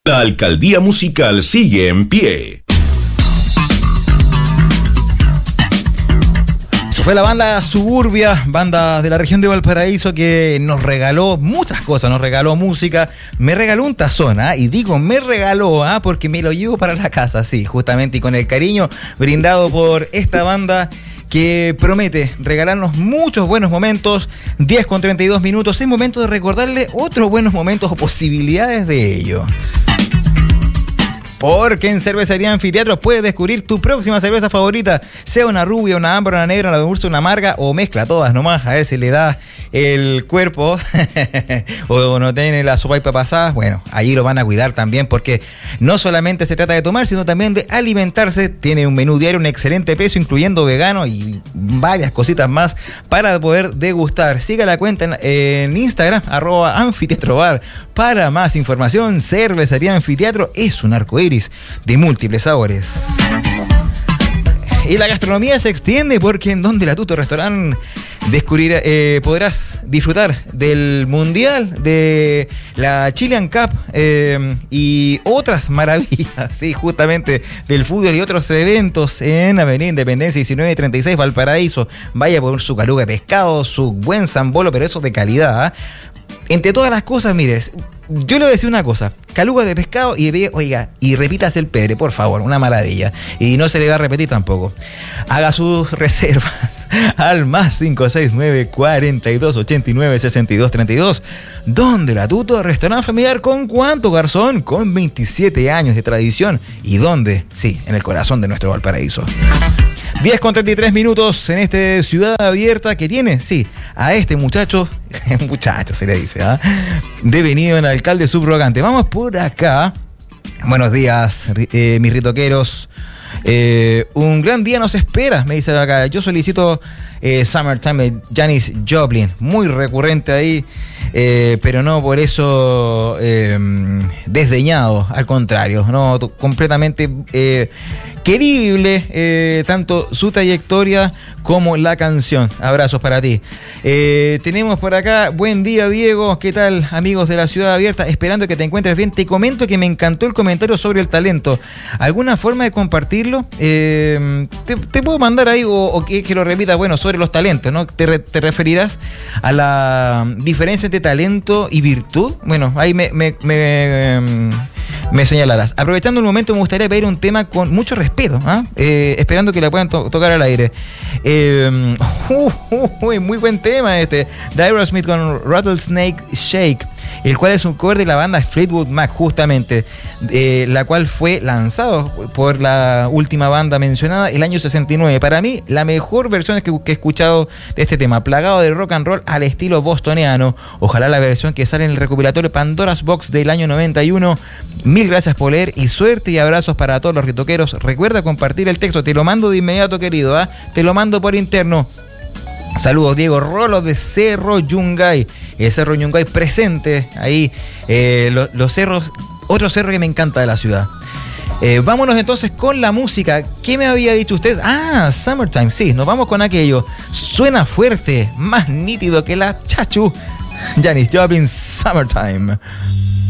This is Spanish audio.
La alcaldía musical sigue en pie. Fue la banda Suburbia, banda de la región de Valparaíso, que nos regaló muchas cosas, nos regaló música, me regaló un tazón, y digo me regaló, porque me lo llevo para la casa, sí, justamente, y con el cariño brindado por esta banda que promete regalarnos muchos buenos momentos. 10:32, es momento de recordarle otros buenos momentos o posibilidades de ello. Porque en Cervecería Anfiteatro puedes descubrir tu próxima cerveza favorita, sea una rubia, una ámbar, una negra, una dulce, una amarga o mezcla todas nomás, a ver si le da el cuerpo o no tiene la sopaipa pasada. Bueno, allí lo van a cuidar también, porque no solamente se trata de tomar, sino también de alimentarse. Tiene un menú diario, un excelente precio, incluyendo vegano y varias cositas más para poder degustar. Siga la cuenta en Instagram, @anfiteatrobar. Para más información, Cervecería Anfiteatro es un arcoíris de múltiples sabores. Y la gastronomía se extiende, porque en Donde la Tuto Restaurant podrás disfrutar del Mundial, de la Chilean Cup y otras maravillas, sí, justamente del fútbol y otros eventos en Avenida Independencia 1936, Valparaíso. Vaya por su caluga de pescado, su buen zambolo, pero eso de calidad. Entre todas las cosas, mires, yo le voy a decir una cosa: caluga de pescado y repítase el pebre, por favor, una maravilla. Y no se le va a repetir tampoco. Haga sus reservas al +569 42 89 62 32. Donde la Tuto, restaurante familiar. ¿Con cuánto, garzón? Con 27 años de tradición. ¿Y dónde? Sí, en el corazón de nuestro Valparaíso. 10:33 en esta ciudad abierta que tiene, sí, a este muchacho se le dice, devenido en alcalde subrogante. Vamos por acá. Buenos días, mis ritoqueros. Un gran día nos espera, me dice acá. Yo solicito Summertime de Janis Joplin, muy recurrente ahí, pero no por eso desdeñado, al contrario, no, completamente querible, tanto su trayectoria como la canción. Abrazos para ti. Tenemos por acá, buen día Diego, ¿qué tal amigos de la ciudad abierta? Esperando que te encuentres bien. Te comento que me encantó el comentario sobre el talento. ¿Alguna forma de compartirlo? Te puedo mandar ahí o que lo repitas, bueno, sobre los talentos, ¿no? ¿Te referirás a la diferencia entre talento y virtud? Bueno, ahí me señalarás. Aprovechando el momento, me gustaría pedir un tema con mucho respeto, esperando que la puedan tocar al aire. Muy buen tema este, de Aerosmith con Rattlesnake Shake, el cual es un cover de la banda Fleetwood Mac, justamente, la cual fue lanzado por la última banda mencionada el año 69. Para mí, la mejor versión que he escuchado de este tema, plagado de rock and roll al estilo bostoniano. Ojalá la versión que sale en el recopilatorio Pandora's Box del año 91. Mil gracias por leer y suerte y abrazos para todos los ritoqueros. Recuerda compartir el texto, te lo mando de inmediato, querido, te lo mando por interno. Saludos, Diego Rolo de Cerro Yungay. El Cerro Yungay presente ahí. Los cerros, otro cerro que me encanta de la ciudad. Vámonos entonces con la música. ¿Qué me había dicho usted? Summertime, sí, nos vamos con aquello. Suena fuerte, más nítido que la chachu. Janis Joplin, Summertime.